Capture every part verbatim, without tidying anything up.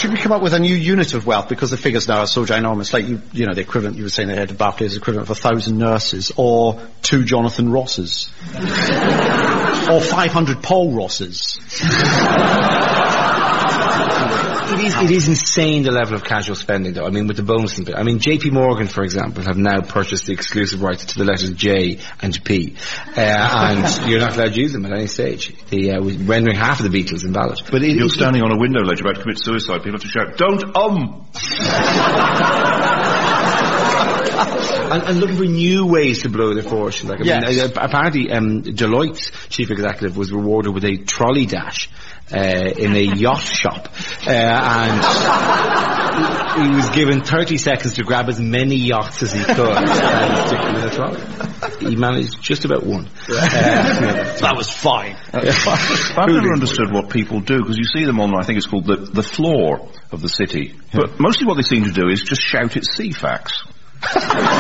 should we come up with a new unit of wealth, because the figures now are so ginormous, like, you, you know, the equivalent, you were saying the head of Barclays is equivalent of a thousand nurses, or two Jonathan Rosses. Or five hundred Paul Rosses. It is, it is insane, the level of casual spending, though. I mean, with the bonus and bit. I mean, J P Morgan, for example, have now purchased the exclusive rights to the letters J and P. Uh, and you're not allowed to use them at any stage. The, uh, rendering half of the Beatles invalid. But it, you're standing on a window ledge about to commit suicide, people have to shout, "Don't um!" And, and looking for new ways to blow their fortune. Like, I yes. mean, uh, apparently, um, Deloitte's chief executive was rewarded with a trolley dash uh, in a yacht shop, uh, and he, he was given thirty seconds to grab as many yachts as he could and stick them in a trolley. He managed just about one. Uh, that was fine. Uh, I've never understood what people do, because you see them on, I think it's called the, the floor of the city. Yeah. But mostly what they seem to do is just shout at C FAX. Which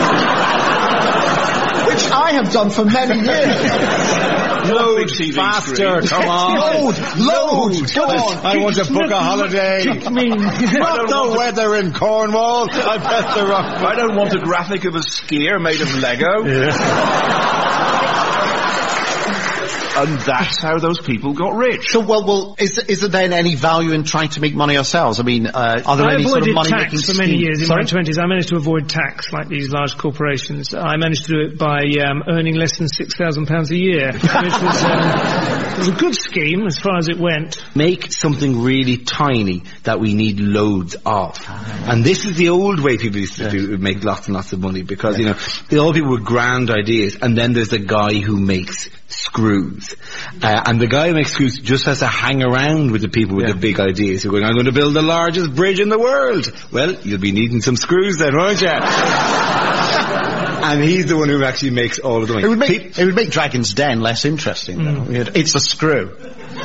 I have done for many years. Load, faster, come on. Load, load, go on. I want to book a holiday. Not the weather in Cornwall. I pressed the wrong. I don't want a graphic of a skier made of Lego. Yeah. And that's how those people got rich. So, well, well, is, is there then any value in trying to make money ourselves? I mean, uh, are there I any sort of money-making tax for many schemes? years in Sorry? my twenties. I managed to avoid tax like these large corporations. I managed to do it by um, earning less than six thousand pounds a year, which was, um, was a good scheme as far as it went. Make something really tiny that we need loads of. And this is the old way people used to do, make lots and lots of money, because, you know, the old people with grand ideas, and then there's the guy who makes screws. Uh, and the guy who makes screws just has to hang around with the people with yeah. the big ideas who are going, I'm going to build the largest bridge in the world. Well, you'll be needing some screws then, won't you? And he's the one who actually makes all of the money. It would make, it would make Dragon's Den less interesting, mm. though. It's a screw.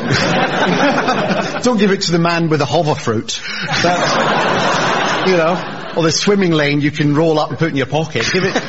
Don't give it to the man with the hover fruit. That's, you know, or the swimming lane you can roll up and put in your pocket. Give it...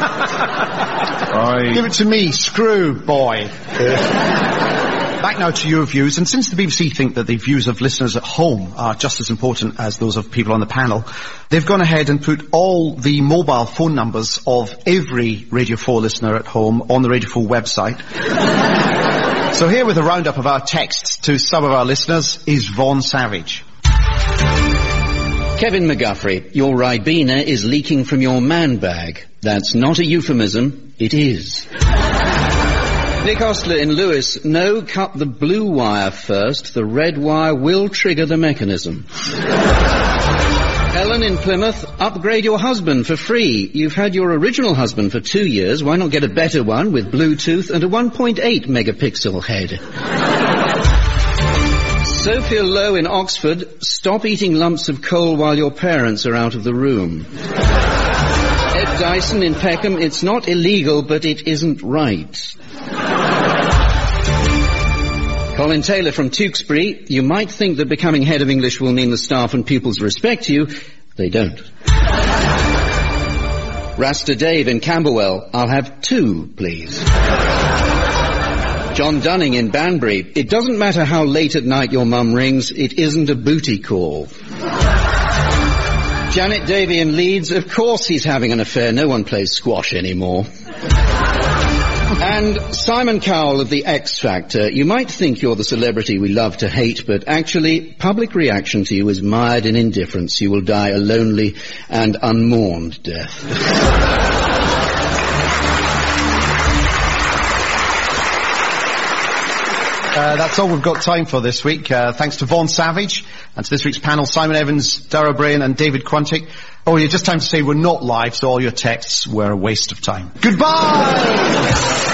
I... Give it to me, screw boy. Back now to your views, and since the B B C think that the views of listeners at home are just as important as those of people on the panel, they've gone ahead and put all the mobile phone numbers of every Radio four listener at home on the Radio four website. So here with a roundup of our texts to some of our listeners is Vaughan Savage. Kevin McGuffrey, your Ribena is leaking from your man bag. That's not a euphemism, it is. Nick Ostler in Lewis, no, cut the blue wire first, the red wire will trigger the mechanism. Ellen in Plymouth, upgrade your husband for free. You've had your original husband for two years, why not get a better one with Bluetooth and a one point eight megapixel head? Sophia Lowe in Oxford, stop eating lumps of coal while your parents are out of the room. Ed Dyson in Peckham, it's not illegal, but it isn't right. Colin Taylor from Tewkesbury, you might think that becoming head of English will mean the staff and pupils respect you. They don't. Rasta Dave in Camberwell, I'll have two, please. John Dunning in Banbury, it doesn't matter how late at night your mum rings, it isn't a booty call. Janet Davey in Leeds, of course he's having an affair, no one plays squash anymore. And Simon Cowell of the X Factor, you might think you're the celebrity we love to hate, but actually, public reaction to you is mired in indifference. You will die a lonely and unmourned death. Uh, that's all we've got time for this week. Uh, thanks to Vaughan Savage and to this week's panel, Simon Evans, Dara Brain and David Quantick. Oh, yeah, just time to say we're not live, so all your texts were a waste of time. Goodbye!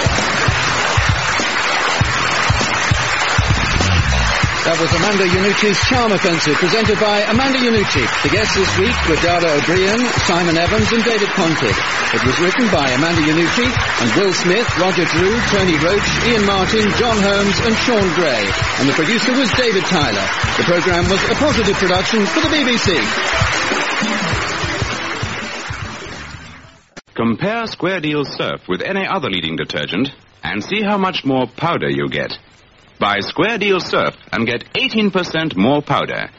That was Amanda Iannucci's Charm Offensive, presented by Amanda Iannucci. The guests this week were Dara O'Brien, Simon Evans and David Quantick. It was written by Amanda Iannucci and Will Smith, Roger Drew, Tony Roach, Ian Martin, John Holmes and Sean Gray. And the producer was David Tyler. The programme was a positive production for the B B C. Compare Square Deal Surf with any other leading detergent and see how much more powder you get. Buy Square Deal Surf and get eighteen percent more powder.